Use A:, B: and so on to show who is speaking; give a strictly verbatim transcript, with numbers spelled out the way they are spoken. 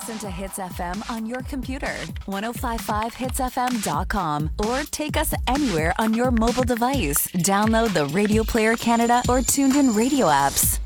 A: Listen to Hits F M on your computer, ten fifty-five hits f m dot com, or take us anywhere on your mobile device. Download the Radio Player Canada or Tuned In radio apps.